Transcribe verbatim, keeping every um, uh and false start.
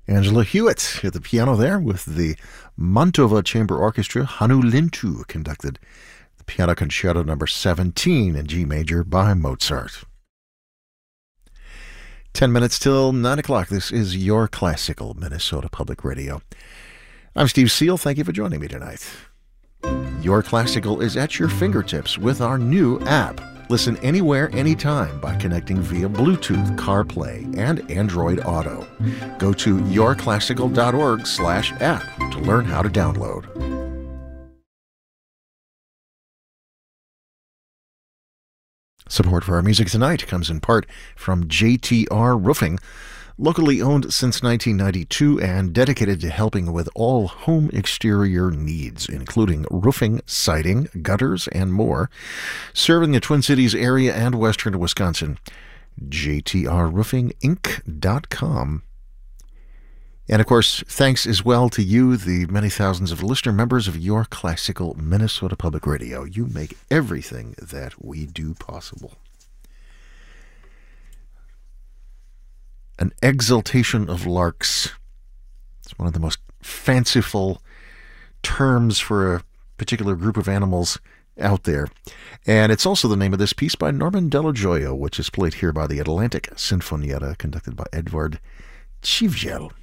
Angela Hewitt at the piano there with the Mantova Chamber Orchestra. Hannu Lintu conducted the Piano Concerto number seventeen in G major by Mozart. Ten minutes till nine o'clock. This is Your Classical Minnesota Public Radio. I'm Steve Seal. Thank you for joining me tonight. Your Classical is at your fingertips with our new app. Listen anywhere, anytime by connecting via Bluetooth, CarPlay, and Android Auto. Go to yourclassical.org slash app to learn how to download. Support for our music tonight comes in part from J T R Roofing, locally owned since nineteen ninety-two and dedicated to helping with all home exterior needs, including roofing, siding, gutters, and more. Serving the Twin Cities area and western Wisconsin. J T R roofing inc dot com. And of course, thanks as well to you, the many thousands of listener members of Your Classical Minnesota Public Radio. You make everything that we do possible. An exultation of larks. It's one of the most fanciful terms for a particular group of animals out there. And it's also the name of this piece by Norman Della Gioia, which is played here by the Atlantic Sinfonietta, conducted by Edvard Chivjel.